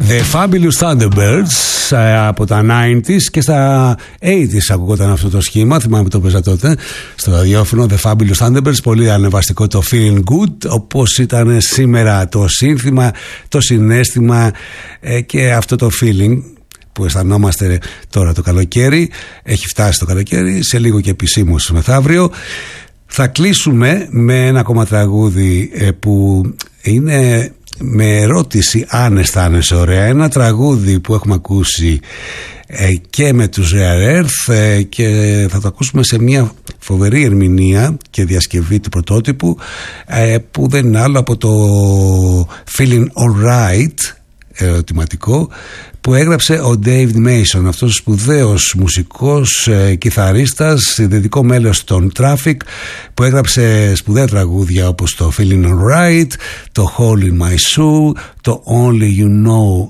The Fabulous Thunderbirds από τα 90s και στα 80s ακούγονταν αυτό το σχήμα. Θυμάμαι που το παίζα τότε στο ραδιόφωνο. The Fabulous Thunderbirds, πολύ ανεβαστικό το Feeling Good, όπως ήταν σήμερα το σύνθημα, το συναίσθημα και αυτό το feeling που αισθανόμαστε τώρα το καλοκαίρι. Έχει φτάσει το καλοκαίρι, σε λίγο και επισήμως μεθαύριο. Θα κλείσουμε με ένα ακόμα τραγούδι που είναι με ερώτηση αν αισθάνεσαι ωραία. Ένα τραγούδι που έχουμε ακούσει και με τους Rare Earth και θα το ακούσουμε σε μια φοβερή ερμηνεία και διασκευή του πρωτότυπου που δεν είναι άλλο από το Feeling Alright, ερωτηματικό, που έγραψε ο David Mason, αυτός ο σπουδαίος μουσικός, κιθαρίστας, συνδετικό μέλος των Traffic, που έγραψε σπουδαία τραγούδια όπως το Feeling Alright, το Hole in My Soul, το Only You Know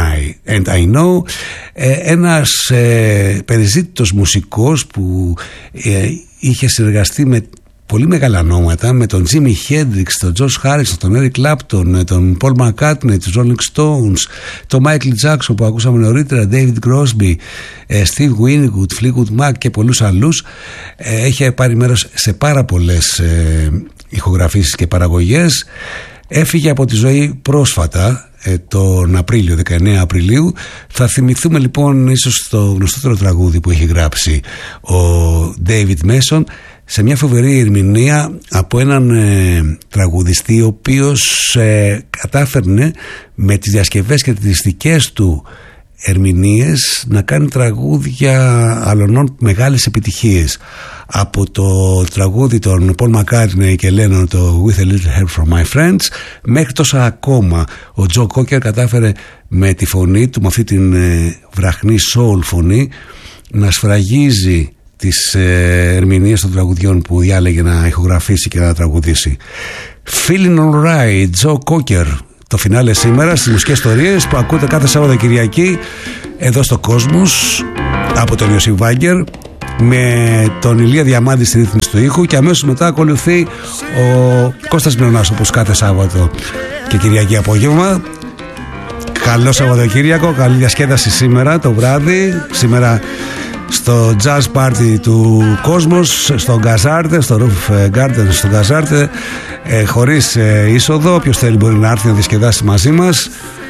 I Know. Ένας περιζήτητος μουσικός που είχε συνεργαστεί με πολύ μεγάλα ονόματα, με τον Jimi Hendrix, τον George Harrison, τον Eric Clapton, τον Paul McCartney, τους Rolling Stones, τον Michael Jackson που ακούσαμε νωρίτερα, David Crosby, Steve Winwood, Fleetwood Mac και πολλούς άλλους. Έχει πάρει μέρος σε πάρα πολλές ηχογραφήσεις και παραγωγές. Έφυγε από τη ζωή πρόσφατα, τον Απρίλιο, 19 Απριλίου. Θα θυμηθούμε λοιπόν ίσως το γνωστότερο τραγούδι που έχει γράψει ο David Mason, σε μια φοβερή ερμηνεία από έναν τραγουδιστή ο οποίος κατάφερνε με τις διασκευές και τις δικές του ερμηνείες να κάνει τραγούδια αλωνών μεγάλες επιτυχίες. Από το τραγούδι των Paul McCartney και Lennon, το With a Little Help from My Friends, μέχρι τόσα ακόμα ο Joe Cocker κατάφερε με τη φωνή του, με αυτή την βραχνή soul φωνή, να σφραγίζει τις ερμηνείες των τραγουδιών που διάλεγε να ηχογραφήσει και να τραγουδήσει. Feeling Alright, Joe Cocker. Το φινάλε σήμερα στις μουσικές ιστορίες που ακούτε κάθε Σάββατο Κυριακή εδώ στο Κόσμος από τον Ιωσήφ Βάγκερ, με τον Ηλία Διαμάντη στη ρύθμιση του ήχου, και αμέσως μετά ακολουθεί ο Κώστας Μιονάς όπως κάθε Σάββατο και Κυριακή απόγευμα. Καλό Σαββατοκύριακο, καλή διασκέδαση σήμερα το βράδυ, σήμερα στο Jazz Party του Κόσμος, στο Γκαζάρτε, στο Roof Garden στο Γκαζάρτε, χωρίς είσοδο. Όποιος θέλει μπορεί να έρθει να διασκεδάσει μαζί μας.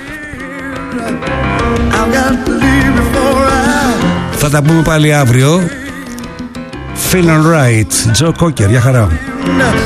Θα τα πούμε πάλι αύριο. Feeling Right, Joe Cocker, για χαρά.